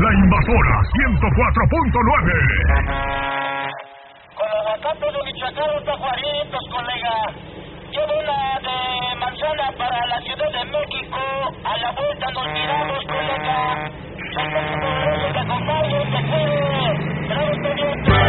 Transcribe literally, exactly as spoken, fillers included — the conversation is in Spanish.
La Invasora ciento cuatro punto nueve. Con los acatos de Michoacán, los tajuaritos, colega. Llevo una de manzana para la Ciudad de México. A la vuelta nos miramos, colega.